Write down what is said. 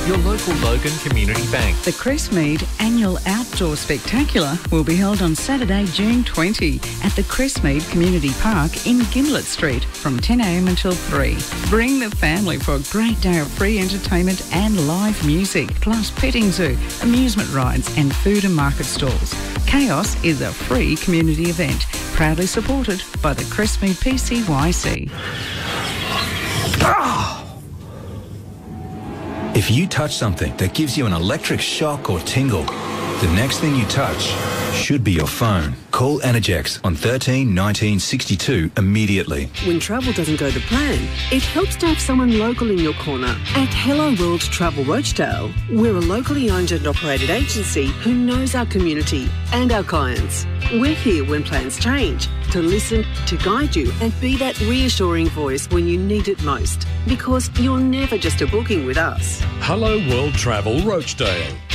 your local Logan Community Bank. The Crestmead Annual Outdoor Spectacular will be held on Saturday, June 20 at the Crestmead Community Park in Gimblett Street from 10 a.m. until 3. Bring the family for a great day of free entertainment and live music, plus petting zoo, amusement rides and food and market stalls. Chaos is a free community event, proudly supported by the Crestmead PCYC. If you touch something that gives you an electric shock or tingle, the next thing you touch should be your phone. Call Energex on 13 19 62 immediately. When travel doesn't go to plan, it helps to have someone local in your corner. At Hello World Travel Rochdale, we're a locally owned and operated agency who knows our community and our clients. We're here when plans change, to listen, to guide you and be that reassuring voice when you need it most. Because you're never just a booking with us. Hello World Travel Rochdale.